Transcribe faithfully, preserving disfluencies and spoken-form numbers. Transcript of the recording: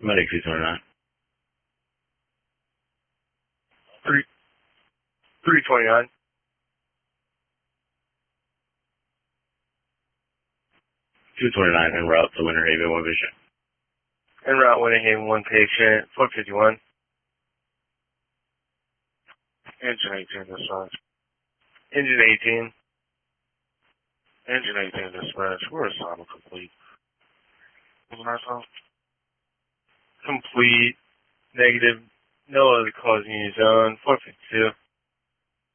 Medic two twenty-nine. Three, three twenty-nine. two twenty-nine en route to Winter Haven, one patient. En route, Winter Haven, one patient. four fifty-one. Engine eighteen dispatch. Engine eighteen. Engine eighteen dispatch. We're assignment complete. What's the last Complete. Negative. No other cause in your zone. four fifty-two.